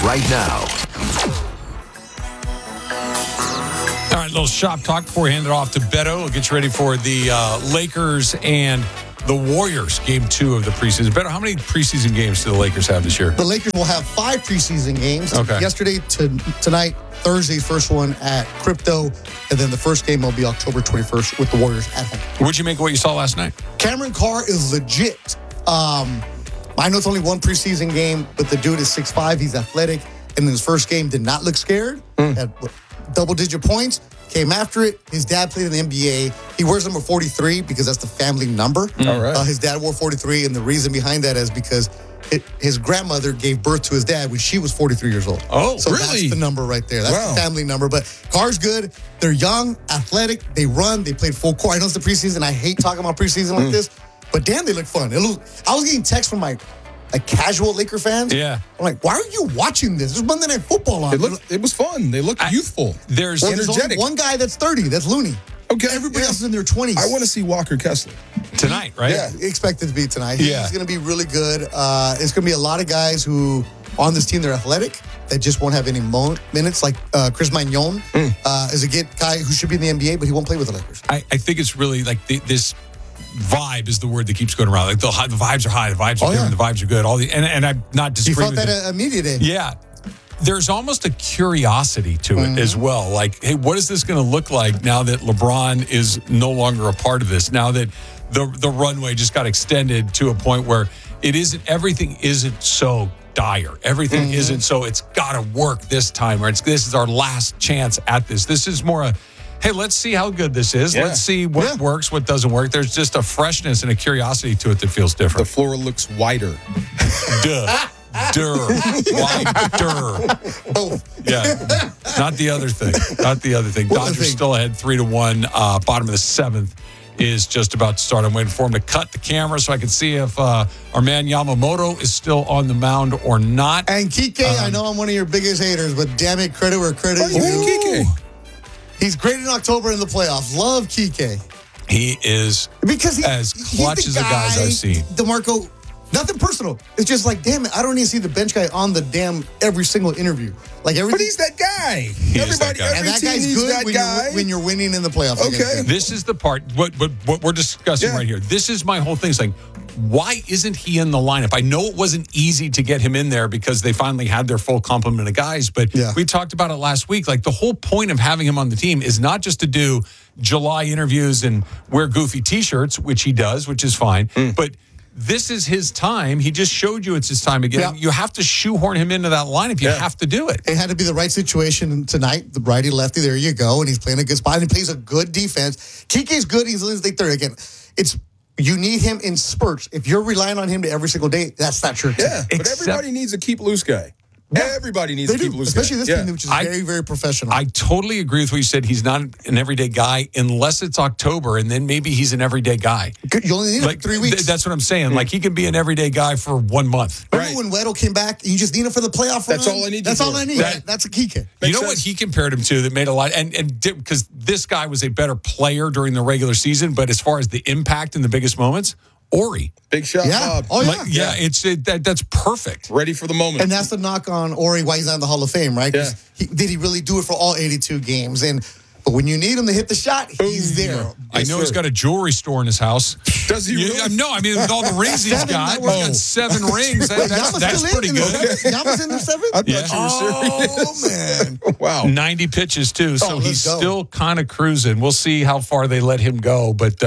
right now. All right, little shop talk before we hand it off to Beto. We'll get you ready for the Lakers and the Warriors, game 2 of the preseason. Beto, how many preseason games do the Lakers have this year? The Lakers will have 5 preseason games. Okay. Yesterday to tonight, Thursday's first one at Crypto, and then the first game will be October 21st with the Warriors at home. What'd you make of what you saw last night? Cameron Carr is legit. I know it's only one preseason game, but the dude is 6'5". He's athletic, and in his first game did not look scared. Had double-digit points, came after it. His dad played in the NBA. He wears number 43 because that's the family number. All right. His dad wore 43, and the reason behind that is because his grandmother gave birth to his dad when she was 43 years old. Oh, so really? That's the number right there. That's the family number. But Carr's good. They're young, athletic. They run. They played full court. I know it's the preseason. I hate talking about preseason like this, but damn, they look fun. I was getting texts from my casual Laker fans. Yeah. I'm like, why are you watching this? There's Monday Night Football on. It was fun. They look youthful. There's There's only energetic. one guy that's 30. That's Looney. Okay, Everybody yeah. else is in their 20s. I want to see Walker Kessler. tonight, right? Yeah. Expect it to be tonight. Yeah. He's going to be really good. It's going to be a lot of guys who, on this team, they're athletic, that just won't have any minutes, like Chris Magnon is a guy who should be in the NBA, but he won't play with the Lakers. I think it's really like this vibe is the word that keeps going around. Like the vibes are high, the vibes are different, the vibes are good. And I'm not He disagreeing felt with that at Media Day. Yeah. There's almost a curiosity to it as well. Like, hey, what is this going to look like now that LeBron is no longer a part of this? Now that the runway just got extended to a point where everything isn't so dire. Everything isn't so it's got to work this time, or this is our last chance at this. This is more hey, let's see how good this is. Yeah. Let's see what works, what doesn't work. There's just a freshness and a curiosity to it that feels The different. floor looks wider. Duh. Both. Yeah, not the other thing. Not the other thing. Dodgers still ahead 3-1. Bottom of the 7th is just about to start. I'm waiting for him to cut the camera so I can see if our man Yamamoto is still on the mound or not. And Kike, I know I'm one of your biggest haters, but damn it, credit where credit is due. Kike. He's great in October in the playoffs. Love Kike. He is Because as clutch as the guys I've seen. DeMarco, nothing personal. It's just like, damn it, I don't need to see the bench guy on the damn every single interview. Like everything. But he's that guy. is that guy. And Every that team guy's needs good that when guy. you're winning in the playoffs. Okay. This is the part, what we're discussing right here. This is my whole thing. It's like, why isn't he in the lineup? I know it wasn't easy to get him in there because they finally had their full complement of guys, but we talked about it last week. Like, the whole point of having him on the team is not just to do July interviews and wear goofy T-shirts, which he does, which is fine, but this is his time. He just showed you it's his time again. Yeah. You have to shoehorn him into that lineup. You have to do it. It had to be the right situation tonight. The righty lefty, there you go. And he's playing a good spot. And he plays a good defense. Kike's good. He's Wednesday third. Again, you need him in spurts. If you're relying on him to every single day, that's not your team. Yeah, but everybody needs a keep loose guy. Everybody needs They to keep do, loose especially guy. this team, which is very, very professional. I totally agree with what you said. He's not an everyday guy unless it's October, and then maybe he's an everyday guy. You only need him for 3 weeks. That's what I'm saying. Like, he can be an everyday guy for 1 month. Remember when Weddle came back? You just need him for the playoff run? That's all I need you That's all for. I need. Right. That's a Kike. You know what he compared him to that made a lot, and because this guy was a better player during the regular season, but as far as the impact in the biggest moments, Ori. Big shot, Yeah. Bob. Oh, yeah. That's perfect. Ready for the moment. And that's the knock on Ori, why he's not in the Hall of Fame, right? 'Cause did he really do it for all 82 games? But when you need him to hit the shot, he's there. I know he's got a jewelry store in his house. Does he really? No, I mean, with all the rings he's got, he's got 7 rings. That's pretty good. Yama's in the 7th? I thought you were serious. Oh, man. Wow. 90 pitches, too. So let's he's go. still kind of cruising. We'll see how far they let him go. But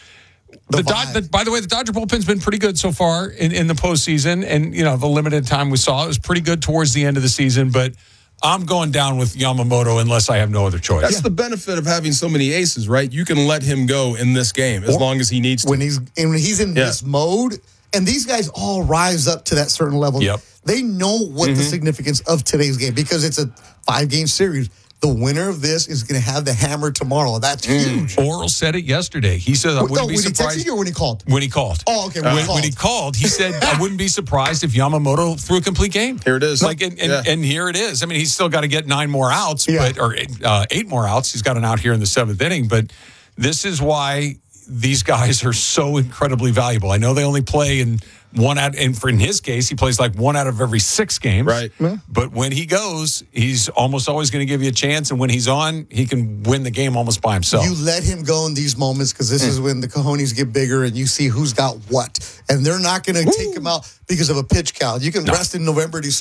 by the way, the Dodger bullpen's been pretty good so far in the postseason. And, the limited time we saw, it was pretty good towards the end of the season. But I'm going down with Yamamoto unless I have no other choice. That's the benefit of having so many aces, right? You can let him go in this game as long as he needs to. When he's in this mode, and these guys all rise up to that certain level. Yep. They know what the significance of today's game, because it's a 5-game series. The winner of this is going to have the hammer tomorrow. That's huge. Oral said it yesterday. He said, I wouldn't be when surprised. he texted you or when he called? When he called. Oh, okay. When he called, he said, I wouldn't be surprised if Yamamoto threw a complete game. Here it is. And here it is. I mean, he's still got to get 9 more outs, or 8 more outs. He's got an out here in the 7th inning. But this is why these guys are so incredibly valuable. I know they only play in in his case, he plays like 1 out of every 6 games. Right. Yeah. But when he goes, he's almost always going to give you a chance. And when he's on, he can win the game almost by himself. You let him go in these moments because this is when the cojones get bigger and you see who's got what. And they're not going to take him out because of a pitch count. You can rest in November, December.